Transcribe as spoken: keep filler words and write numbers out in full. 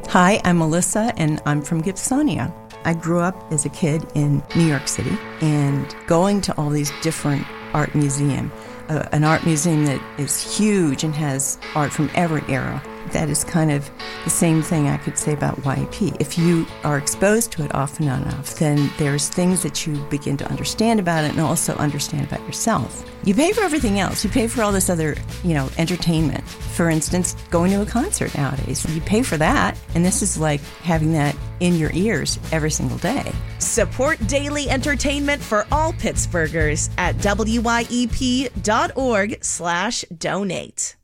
Hi, I'm Melissa, and I'm from Gibsonia. I grew up as a kid in New York City and going to all these different art museums. Uh, an art museum that is huge and has art from every era. That is kind of the same thing I could say about Y A P. If you are exposed to it often enough, then there's things that you begin to understand about it and also understand about yourself. You pay for everything else. You pay for all this other, you know, entertainment. For instance, going to a concert nowadays. You pay for that, and this is like having that in your ears every single day. Support daily entertainment for all Pittsburghers at W Y E P dot org slash donate.